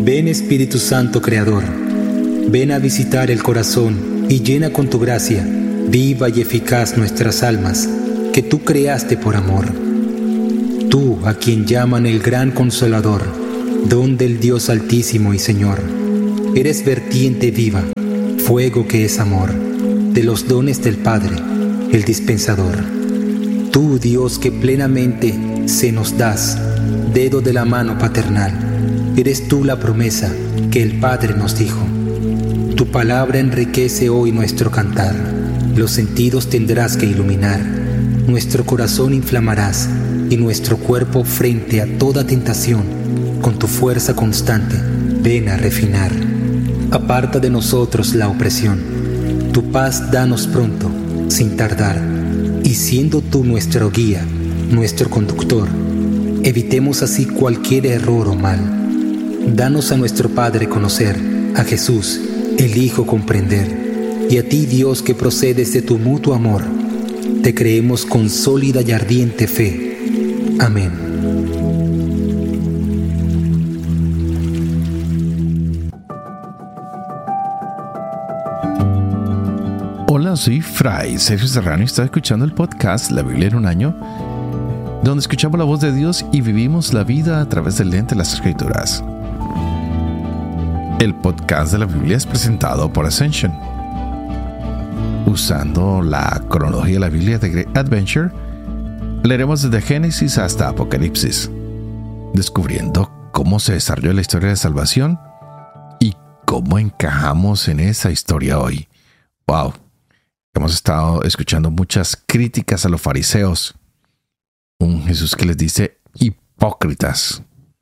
Ven Espíritu Santo Creador, ven a visitar el corazón y llena con tu gracia, viva y eficaz nuestras almas, que tú creaste por amor. Tú, a quien llaman el Gran Consolador, don del Dios Altísimo y Señor, eres vertiente viva, fuego que es amor, de los dones del Padre, el dispensador. Tú, Dios, que plenamente se nos das, dedo de la mano paternal, eres tú la promesa que el Padre nos dijo. Tu palabra enriquece hoy nuestro cantar, los sentidos tendrás que iluminar, nuestro corazón inflamarás y nuestro cuerpo frente a toda tentación, con tu fuerza constante, ven a refinar. Aparta de nosotros la opresión, tu paz danos pronto, sin tardar, y siendo tú nuestro guía, nuestro conductor, evitemos así cualquier error o mal. Danos a nuestro Padre conocer, a Jesús, el Hijo comprender, y a ti, Dios, que procedes de tu mutuo amor, te creemos con sólida y ardiente fe. Amén. Hola, soy Fray Sergio Serrano y estoy escuchando el podcast La Biblia en un año, donde escuchamos la voz de Dios y vivimos la vida a través del lente de las Escrituras. El podcast de la Biblia es presentado por Ascension. Usando la cronología de la Biblia de Great Adventure, leeremos desde Génesis hasta Apocalipsis, descubriendo cómo se desarrolló la historia de salvación y cómo encajamos en esa historia hoy. ¡Wow! Hemos estado escuchando muchas críticas a los fariseos. Un Jesús que les dice hipócritas.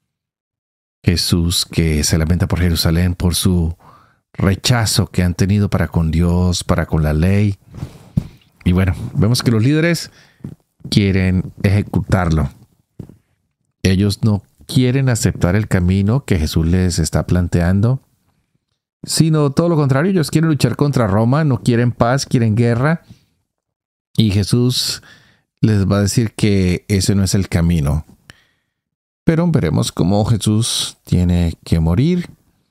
Jesús que se lamenta por Jerusalén por su rechazo que han tenido para con Dios, para con la ley. Y bueno, vemos que los líderes quieren ejecutarlo. Ellos no quieren aceptar el camino que Jesús les está planteando, sino todo lo contrario. Ellos quieren luchar contra Roma, no quieren paz, quieren guerra. Y Jesús les va a decir que ese no es el camino. Pero veremos cómo Jesús tiene que morir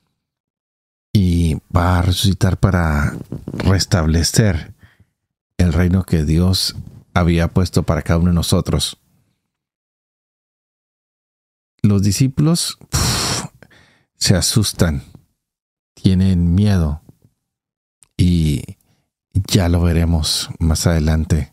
y va a resucitar para restablecer el reino que Dios había puesto para cada uno de nosotros. Los discípulos se asustan, tienen miedo y ya lo veremos más adelante.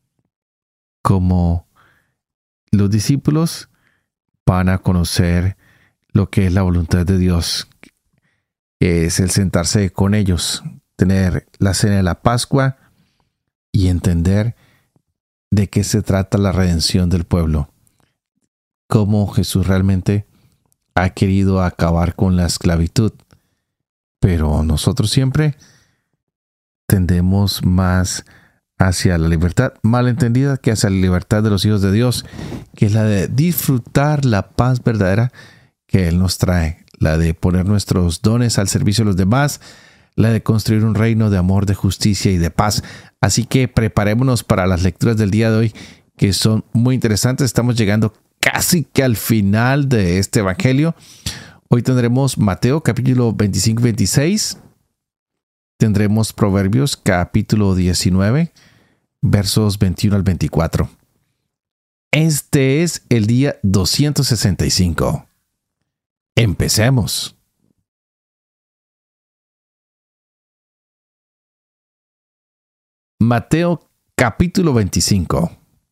Como los discípulos van a conocer lo que es la voluntad de Dios, que es el sentarse con ellos, tener la cena de la Pascua y entender de qué se trata la redención del pueblo. Cómo Jesús realmente ha querido acabar con la esclavitud. Pero nosotros siempre tendemos más hacia la libertad malentendida que hacia la libertad de los hijos de Dios, que es la de disfrutar la paz verdadera que Él nos trae, la de poner nuestros dones al servicio de los demás, la de construir un reino de amor, de justicia y de paz. Así que preparémonos para las lecturas del día de hoy, que son muy interesantes. Estamos llegando casi que al final de este evangelio. Hoy tendremos Mateo capítulo 25 y 26. Tendremos Proverbios capítulo 19, versos 21 al 24. Este es el día 265. Empecemos. Mateo capítulo 25.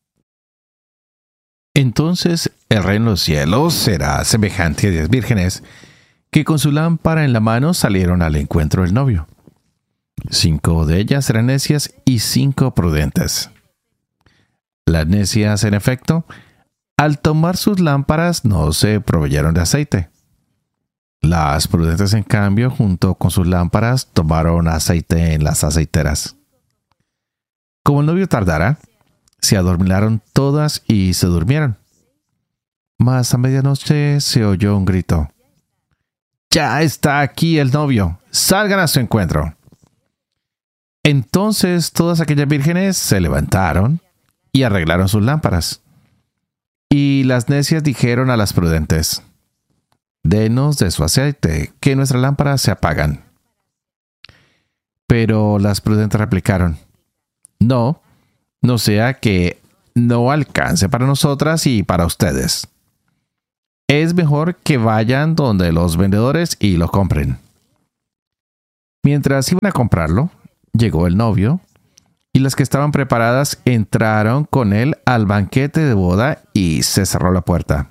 Entonces el reino de los cielos será semejante a 10 vírgenes que con su lámpara en la mano salieron al encuentro del novio. 5 de ellas eran necias y 5 prudentes. Las necias, en efecto, al tomar sus lámparas no se proveyeron de aceite. Las prudentes, en cambio, junto con sus lámparas, tomaron aceite en las aceiteras. Como el novio tardara, se adormilaron todas y se durmieron. Mas a medianoche se oyó un grito: ¡Ya está aquí el novio! ¡Salgan a su encuentro! Entonces todas aquellas vírgenes se levantaron y arreglaron sus lámparas. Y las necias dijeron a las prudentes: denos de su aceite, que nuestras lámparas se apagan. Pero las prudentes replicaron, no sea que no alcance para nosotras y para ustedes. Es mejor que vayan donde los vendedores y lo compren. Mientras iban a comprarlo, llegó el novio, y las que estaban preparadas entraron con él al banquete de boda y se cerró la puerta.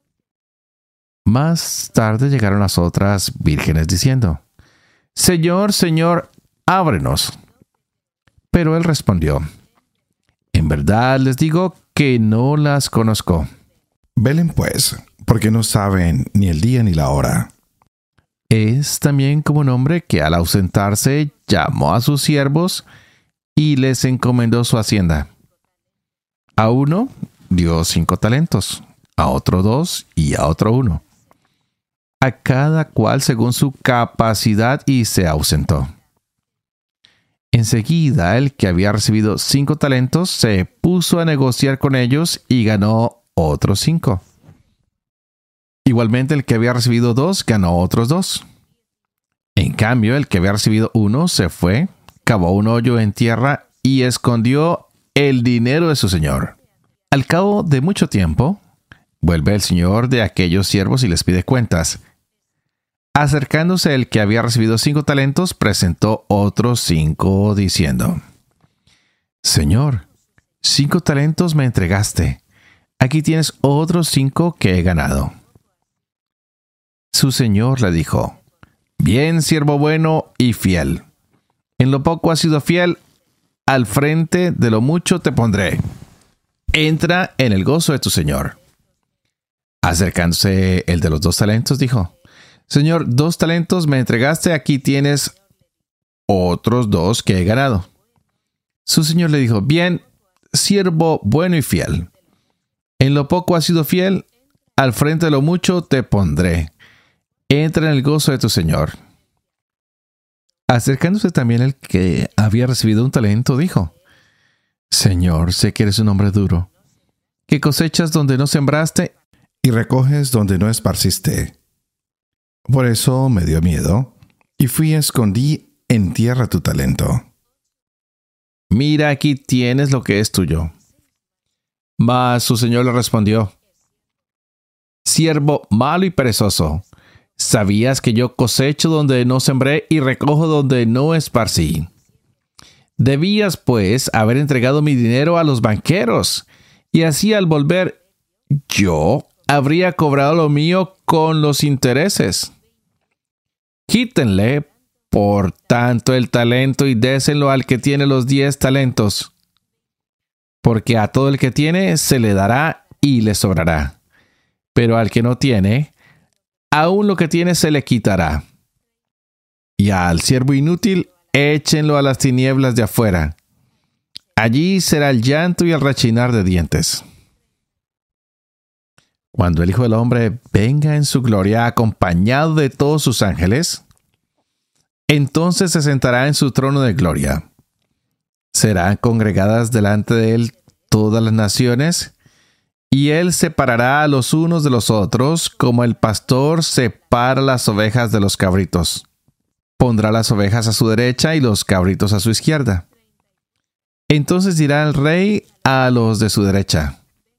Más tarde llegaron las otras vírgenes diciendo, Señor, Señor, ábrenos. Pero él respondió, en verdad les digo que no las conozco. Velen pues, porque no saben ni el día ni la hora. Es también como un hombre que al ausentarse llamó a sus siervos y les encomendó su hacienda. A uno dio 5 talentos, a otro 2 y a otro 1. A cada cual según su capacidad, y se ausentó. Enseguida el que había recibido 5 talentos se puso a negociar con ellos y ganó otros 5. Igualmente el que había recibido 2 ganó otros 2. En cambio, el que había recibido 1 se fue, cavó un hoyo en tierra y escondió el dinero de su señor. Al cabo de mucho tiempo, vuelve el señor de aquellos siervos y les pide cuentas. Acercándose el que había recibido 5 talentos, presentó otros 5, diciendo, Señor, 5 talentos me entregaste. Aquí tienes otros 5 que he ganado. Su señor le dijo, Bien, siervo bueno y fiel. En lo poco has sido fiel, al frente de lo mucho te pondré. Entra en el gozo de tu señor. Acercándose el de los 2 talentos, dijo, Señor, 2 talentos me entregaste, aquí tienes otros 2 que he ganado. Su señor le dijo, Bien, siervo bueno y fiel. En lo poco has sido fiel, al frente de lo mucho te pondré. Entra en el gozo de tu señor. Acercándose también el que había recibido 1 talento, dijo, Señor, sé que eres un hombre duro, que cosechas donde no sembraste Y recoges donde no esparciste. Por eso me dio miedo, y fui y escondí en tierra tu talento. Mira, aquí tienes lo que es tuyo. Mas su señor le respondió, Siervo malo y perezoso, ¿sabías que yo cosecho donde no sembré y recojo donde no esparcí? Debías, pues, haber entregado mi dinero a los banqueros, y así al volver yo habría cobrado lo mío con los intereses. Quítenle, por tanto, el talento y déselo al que tiene los 10 talentos. Porque a todo el que tiene se le dará y le sobrará. Pero al que no tiene, aún lo que tiene se le quitará. Y al siervo inútil, échenlo a las tinieblas de afuera. Allí será el llanto y el rechinar de dientes. Cuando el Hijo del Hombre venga en su gloria acompañado de todos sus ángeles, entonces se sentará en su trono de gloria. Serán congregadas delante de él todas las naciones, y él separará a los unos de los otros, como el pastor separa las ovejas de los cabritos. Pondrá las ovejas a su derecha y los cabritos a su izquierda. Entonces dirá el rey a los de su derecha,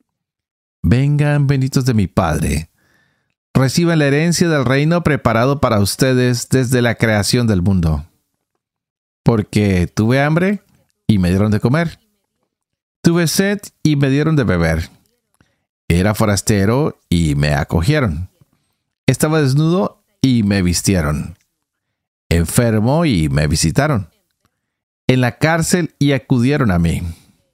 Vengan benditos de mi Padre, reciban la herencia del reino preparado para ustedes desde la creación del mundo. Porque tuve hambre y me dieron de comer. Tuve sed y me dieron de beber. Era forastero y me acogieron. Estaba desnudo y me vistieron. Enfermo y me visitaron. En la cárcel y acudieron a mí.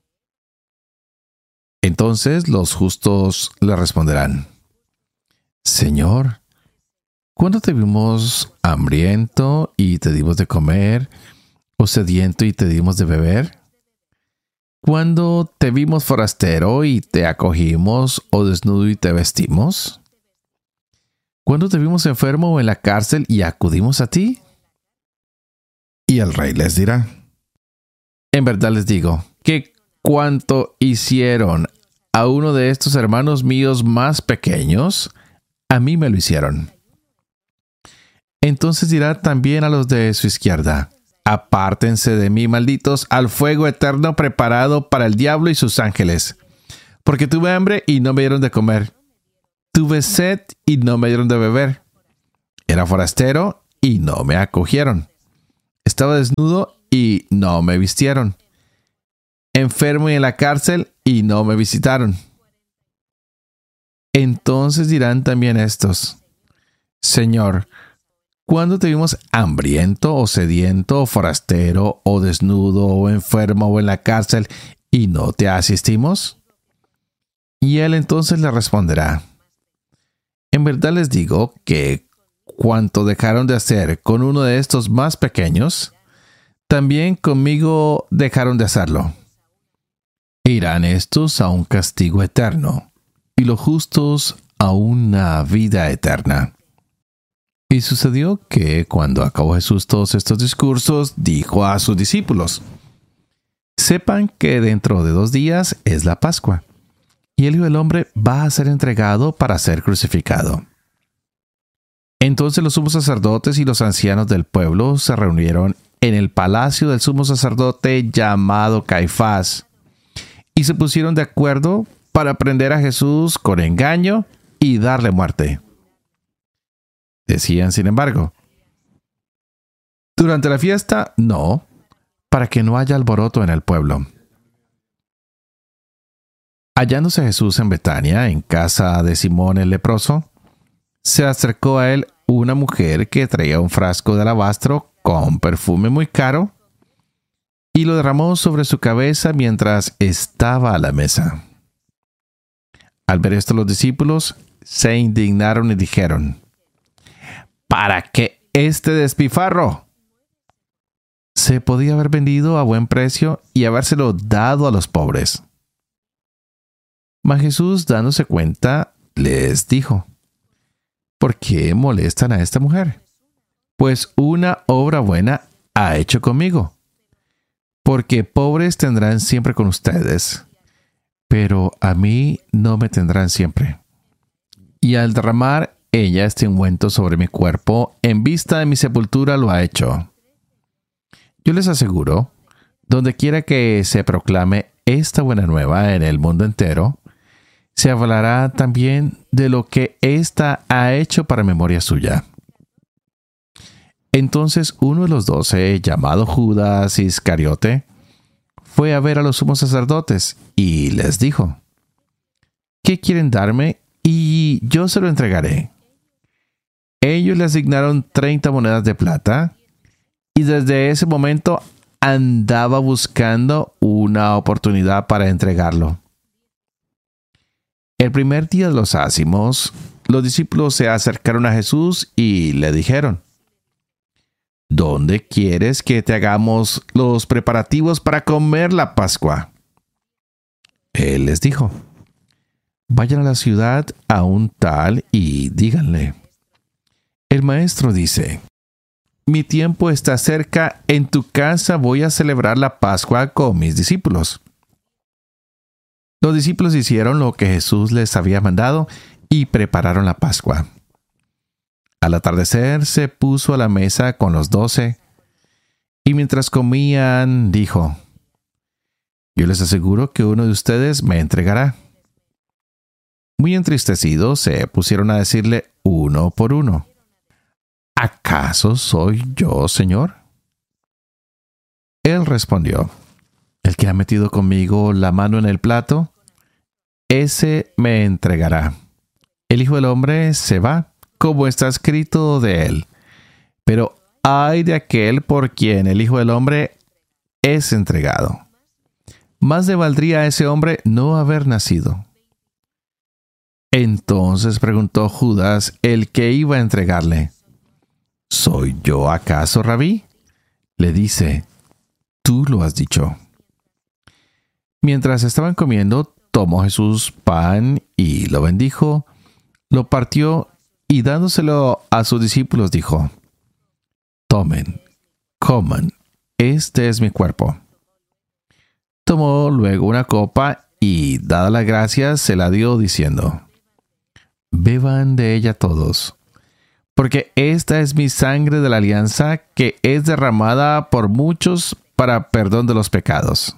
Entonces los justos le responderán, Señor, ¿cuándo te vimos hambriento y te dimos de comer, o sediento y te dimos de beber? ¿Cuándo te vimos forastero y te acogimos, o desnudo y te vestimos? ¿Cuándo te vimos enfermo o en la cárcel y acudimos a ti? Y el rey les dirá, En verdad les digo, que cuanto hicieron a uno de estos hermanos míos más pequeños, a mí me lo hicieron. Entonces dirá también a los de su izquierda: apártense de mí, malditos, al fuego eterno preparado para el diablo y sus ángeles. Porque tuve hambre y no me dieron de comer. Tuve sed y no me dieron de beber. Era forastero y no me acogieron. Estaba desnudo y no me vistieron. Enfermo y en la cárcel y no me visitaron. Entonces dirán también estos: Señor, ¿cuándo te vimos hambriento o sediento o forastero o desnudo o enfermo o en la cárcel y no te asistimos? Y él entonces le responderá: en verdad les digo que cuanto dejaron de hacer con uno de estos más pequeños, también conmigo dejaron de hacerlo. Irán estos a un castigo eterno, y los justos a una vida eterna. Y sucedió que, cuando acabó Jesús todos estos discursos, dijo a sus discípulos: sepan que dentro de 2 días es la Pascua, y el Hijo del Hombre va a ser entregado para ser crucificado. Entonces los sumos sacerdotes y los ancianos del pueblo se reunieron en el palacio del sumo sacerdote llamado Caifás, y se pusieron de acuerdo para prender a Jesús con engaño y darle muerte. Decían, sin embargo: durante la fiesta, no, para que no haya alboroto en el pueblo. Hallándose Jesús en Betania, en casa de Simón el leproso, se acercó a él una mujer que traía un frasco de alabastro con perfume muy caro y lo derramó sobre su cabeza mientras estaba a la mesa. Al ver esto, los discípulos se indignaron y dijeron: ¿para qué este despilfarro? Se podía haber vendido a buen precio y habérselo dado a los pobres. Mas Jesús, dándose cuenta, les dijo: ¿por qué molestan a esta mujer? Pues una obra buena ha hecho conmigo. Porque pobres tendrán siempre con ustedes, pero a mí no me tendrán siempre. Y al derramar ella este ungüento sobre mi cuerpo, en vista de mi sepultura lo ha hecho. Yo les aseguro, donde quiera que se proclame esta buena nueva en el mundo entero, se hablará también de lo que ésta ha hecho para memoria suya. Entonces uno de los 12, llamado Judas Iscariote, fue a ver a los sumos sacerdotes y les dijo: ¿qué quieren darme? Y yo se lo entregaré. Ellos le asignaron 30 monedas de plata, y desde ese momento andaba buscando una oportunidad para entregarlo. El primer día de los ázimos, los discípulos se acercaron a Jesús y le dijeron: ¿dónde quieres que te hagamos los preparativos para comer la Pascua? Él les dijo: vayan a la ciudad a un tal y díganle: el maestro dice, mi tiempo está cerca, en tu casa voy a celebrar la Pascua con mis discípulos. Los discípulos hicieron lo que Jesús les había mandado y prepararon la Pascua. Al atardecer se puso a la mesa con los 12, y mientras comían dijo: yo les aseguro que uno de ustedes me entregará. Muy entristecidos se pusieron a decirle uno por uno: ¿acaso soy yo, Señor? Él respondió: el que ha metido conmigo la mano en el plato, ese me entregará. El Hijo del Hombre se va, como está escrito de él. Pero ay de aquel por quien el Hijo del Hombre es entregado. Más le valdría a ese hombre no haber nacido. Entonces preguntó Judas, el que iba a entregarle: ¿soy yo acaso, Rabí? Le dice: tú lo has dicho. Mientras estaban comiendo, tomó Jesús pan y lo bendijo, lo partió y dándoselo a sus discípulos dijo: tomen, coman, este es mi cuerpo. Tomó luego una copa y, dadas las gracias, se la dio diciendo: beban de ella todos, porque esta es mi sangre de la alianza que es derramada por muchos para perdón de los pecados.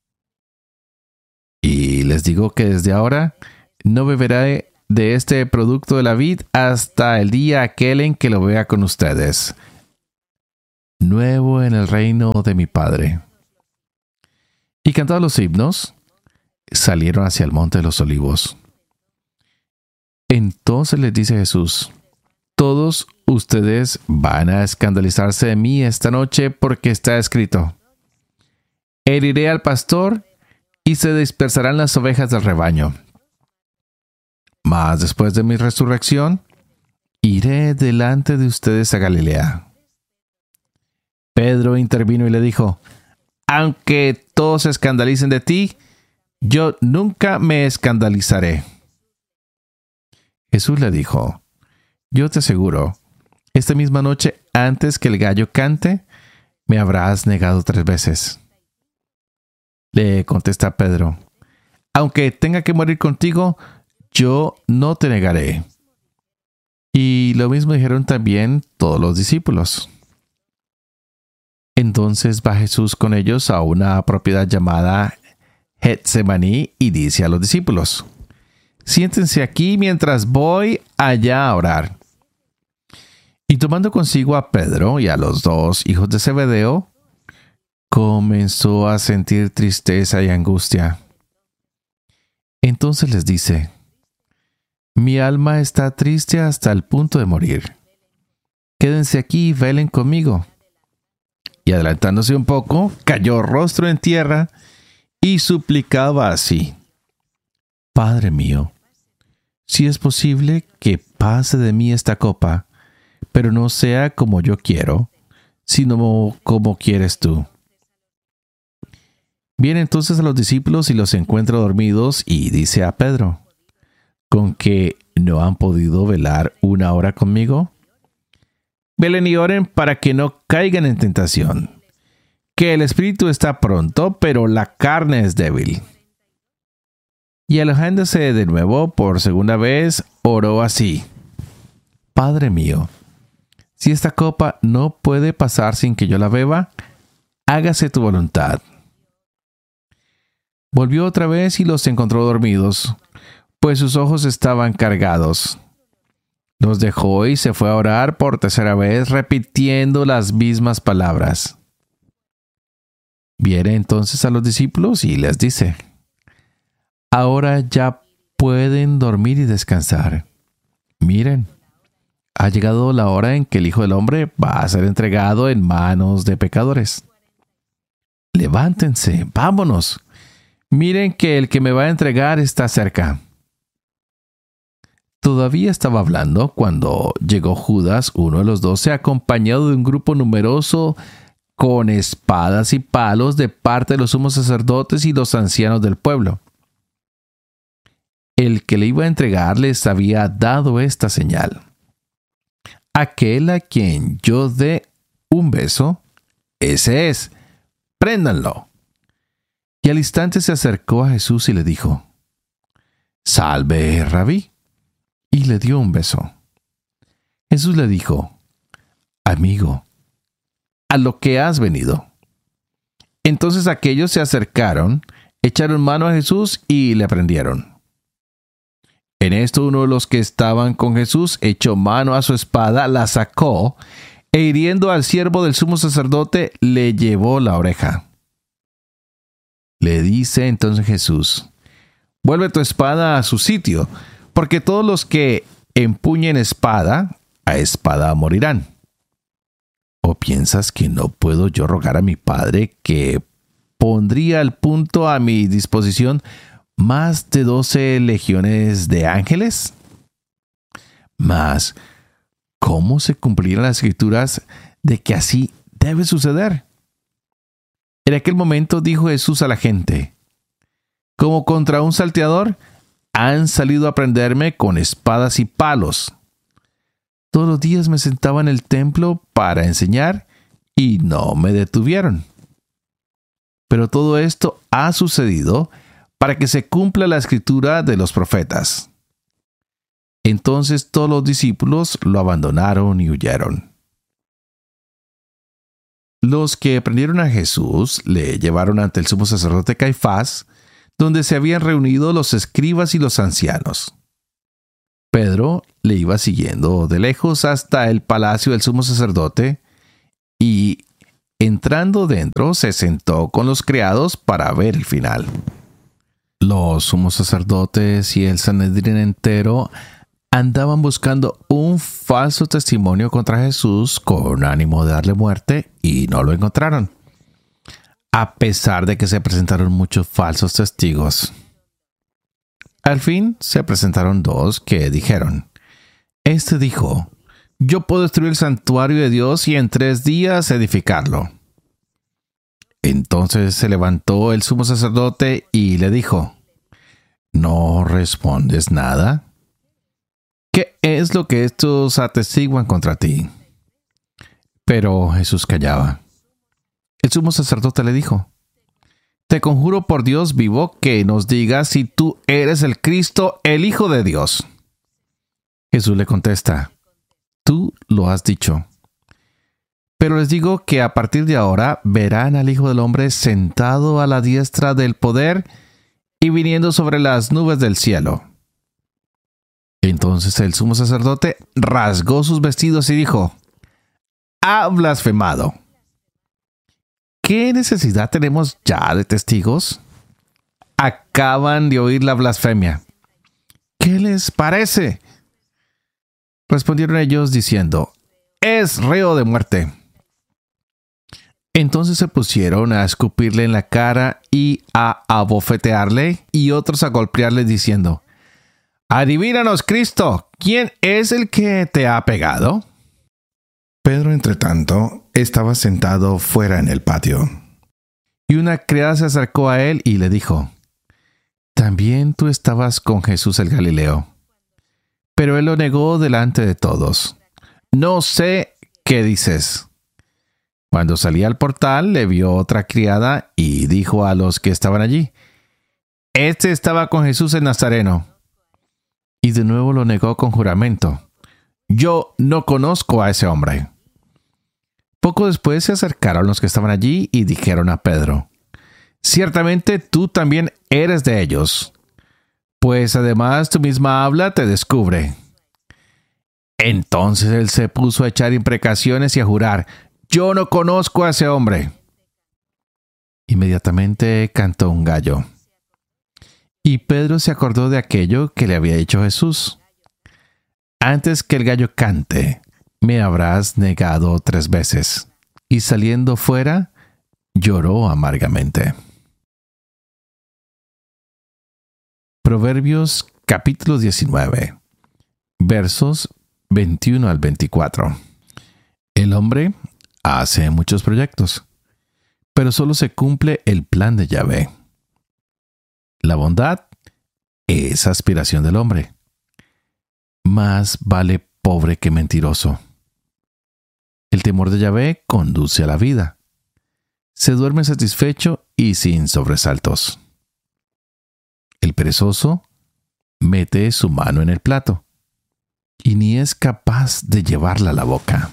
Y les digo que desde ahora no beberé de este producto de la vid hasta el día aquel en que lo vea con ustedes, nuevo en el reino de mi Padre. Y cantados los himnos, salieron hacia el monte de los olivos. Entonces les dice Jesús: todos ustedes van a escandalizarse de mí esta noche, porque está escrito: heriré al pastor y se dispersarán las ovejas del rebaño. Mas después de mi resurrección, iré delante de ustedes a Galilea. Pedro intervino y le dijo: aunque todos se escandalicen de ti, yo nunca me escandalizaré. Jesús le dijo: yo te aseguro, esta misma noche, antes que el gallo cante, me habrás negado 3 veces. Le contesta Pedro: aunque tenga que morir contigo, yo no te negaré. Y lo mismo dijeron también todos los discípulos. Entonces va Jesús con ellos a una propiedad llamada Getsemaní y dice a los discípulos: siéntense aquí mientras voy allá a orar. Y tomando consigo a Pedro y a los 2 hijos de Zebedeo, comenzó a sentir tristeza y angustia. Entonces les dice: mi alma está triste hasta el punto de morir. Quédense aquí y velen conmigo. Y adelantándose un poco, cayó rostro en tierra y suplicaba así: Padre mío, si es posible que pase de mí esta copa, pero no sea como yo quiero, sino como quieres tú. Viene entonces a los discípulos y los encuentra dormidos y dice a Pedro: ¿con que no han podido velar 1 hora conmigo? Velen y oren para que no caigan en tentación, que el espíritu está pronto, pero la carne es débil. Y alejándose de nuevo por segunda vez, oró así: Padre mío, si esta copa no puede pasar sin que yo la beba, hágase tu voluntad. Volvió otra vez y los encontró dormidos, pues sus ojos estaban cargados. Los dejó y se fue a orar por 3ª vez, repitiendo las mismas palabras. Viene entonces a los discípulos y les dice: ahora ya pueden dormir y descansar. Miren, ha llegado la hora en que el Hijo del Hombre va a ser entregado en manos de pecadores. Levántense, vámonos. Miren que el que me va a entregar está cerca. Todavía estaba hablando cuando llegó Judas, uno de los 12, acompañado de un grupo numeroso con espadas y palos de parte de los sumos sacerdotes y los ancianos del pueblo. El que le iba a entregar les había dado esta señal: aquel a quien yo dé un beso, ese es, préndanlo. Y al instante se acercó a Jesús y le dijo: Salve, Rabí. Y le dio un beso. Jesús le dijo: Amigo, a lo que has venido. Entonces aquellos se acercaron, echaron mano a Jesús y le prendieron. En esto uno de los que estaban con Jesús echó mano a su espada, la sacó, e hiriendo al siervo del sumo sacerdote, le llevó la oreja. Le dice entonces Jesús: Vuelve tu espada a su sitio, porque todos los que empuñen espada, a espada morirán. ¿O piensas que no puedo yo rogar a mi Padre que pondría al punto a mi disposición más de 12 legiones de ángeles? Mas, ¿cómo se cumplirán las escrituras de que así debe suceder? En aquel momento dijo Jesús a la gente: Como contra un salteador, han salido a prenderme con espadas y palos. Todos los días me sentaba en el templo para enseñar y no me detuvieron. Pero todo esto ha sucedido para que se cumpla la escritura de los profetas. Entonces todos los discípulos lo abandonaron y huyeron. Los que prendieron a Jesús le llevaron ante el sumo sacerdote Caifás, donde se habían reunido los escribas y los ancianos. Pedro le iba siguiendo de lejos hasta el palacio del sumo sacerdote y, entrando dentro, se sentó con los criados para ver el final. Los sumos sacerdotes y el Sanedrín entero andaban buscando un falso testimonio contra Jesús con ánimo de darle muerte y no lo encontraron, a pesar de que se presentaron muchos falsos testigos. Al fin se presentaron dos que dijeron: Este dijo, yo puedo destruir el santuario de Dios y en 3 días edificarlo. Entonces se levantó el sumo sacerdote y le dijo: ¿No respondes nada? ¿Qué es lo que estos atestiguan contra ti? Pero Jesús callaba. El sumo sacerdote le dijo: Te conjuro por Dios vivo que nos digas si tú eres el Cristo, el Hijo de Dios. Jesús le contesta: Tú lo has dicho. Pero les digo que a partir de ahora verán al Hijo del Hombre sentado a la diestra del poder y viniendo sobre las nubes del cielo. Entonces el sumo sacerdote rasgó sus vestidos y dijo: ¡Ha blasfemado! ¿Qué necesidad tenemos ya de testigos? Acaban de oír la blasfemia. ¿Qué les parece? Respondieron ellos diciendo: es reo de muerte. Entonces se pusieron a escupirle en la cara y a abofetearle, y otros a golpearle diciendo: Adivínanos, Cristo, ¿quién es el que te ha pegado? Pedro, entretanto, estaba sentado fuera en el patio. Y una criada se acercó a él y le dijo: También tú estabas con Jesús el Galileo. Pero él lo negó delante de todos. No sé qué dices. Cuando salía al portal, le vio otra criada y dijo a los que estaban allí: Este estaba con Jesús el Nazareno. Y de nuevo lo negó con juramento: Yo no conozco a ese hombre. Poco después se acercaron los que estaban allí y dijeron a Pedro: Ciertamente tú también eres de ellos, pues además tu misma habla te descubre. Entonces él se puso a echar imprecaciones y a jurar: Yo no conozco a ese hombre. Inmediatamente cantó un gallo. Y Pedro se acordó de aquello que le había dicho Jesús: Antes que el gallo cante, me habrás negado 3 veces. Y saliendo fuera, lloró amargamente. Proverbios capítulo 19, versos 21 al 24. El hombre hace muchos proyectos, pero solo se cumple el plan de Yahvé. La bondad es aspiración del hombre. Más vale pobre que mentiroso. El temor de Yahvé conduce a la vida. Se duerme satisfecho y sin sobresaltos. El perezoso mete su mano en el plato y ni es capaz de llevarla a la boca.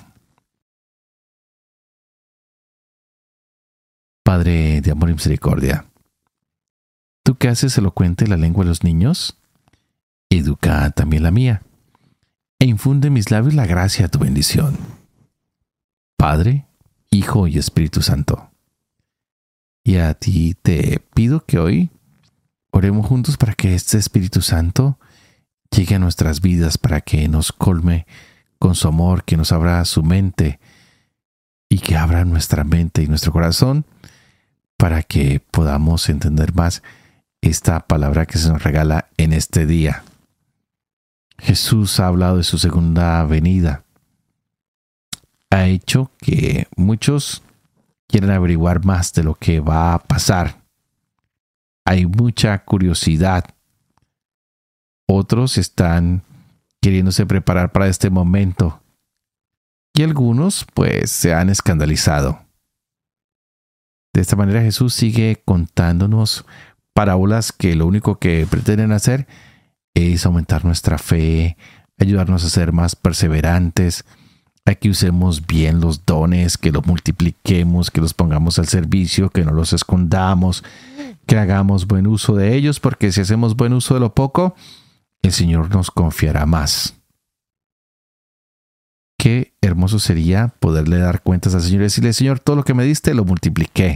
Padre de amor y misericordia, tú que haces elocuente la lengua de los niños, educa también la mía, e infunde en mis labios la gracia de tu bendición. Padre, Hijo y Espíritu Santo. Y a ti te pido que hoy oremos juntos para que este Espíritu Santo llegue a nuestras vidas, para que nos colme con su amor, que nos abra su mente y que abra nuestra mente y nuestro corazón para que podamos entender más esta palabra que se nos regala en este día. Jesús ha hablado de su segunda venida. Ha hecho que muchos quieran averiguar más de lo que va a pasar. Hay mucha curiosidad. Otros están queriéndose preparar para este momento. Y algunos, pues, se han escandalizado. De esta manera Jesús sigue contándonos parábolas que lo único que pretenden hacer es aumentar nuestra fe, ayudarnos a ser más perseverantes, a que usemos bien los dones, que los multipliquemos, que los pongamos al servicio, que no los escondamos, que hagamos buen uso de ellos, porque si hacemos buen uso de lo poco, el Señor nos confiará más. Qué hermoso sería poderle dar cuentas al Señor y decirle: Señor, todo lo que me diste lo multipliqué.